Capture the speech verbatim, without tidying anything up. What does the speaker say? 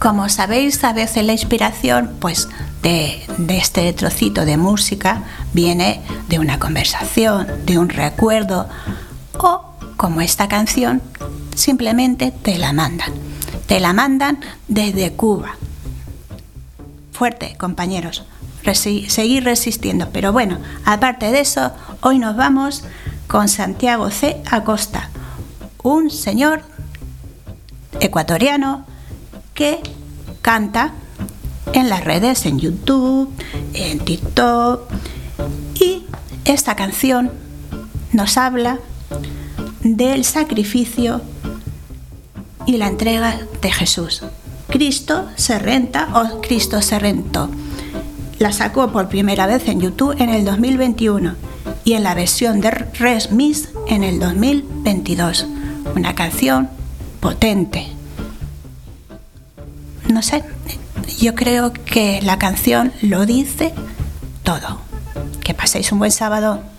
Como sabéis, a veces la inspiración pues, de, de este trocito de música viene de una conversación, de un recuerdo, o como esta canción, simplemente te la mandan. Te la mandan desde Cuba. Fuerte, compañeros. Resi- seguir resistiendo. Pero bueno, aparte de eso, hoy nos vamos con Santiago C. Acosta, un señor ecuatoriano que canta en las redes, en YouTube, en TikTok, y esta canción nos habla del sacrificio y la entrega de Jesús. Cristo se renta o Cristo se rentó. La sacó por primera vez en YouTube en el dos mil veintiuno y en la versión de Remix en el dos mil veintidós. Una canción potente. No sé, yo creo que la canción lo dice todo. Que paséis un buen sábado.